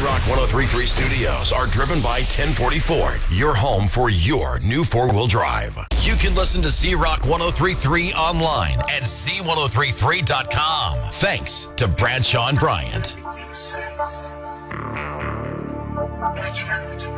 C-Rock 103.3 studios are driven by 1040 Ford, your home for your new four-wheel drive. You can listen to C-Rock 103.3 online at c1033.com. Thanks to Bradshaw and Bryant.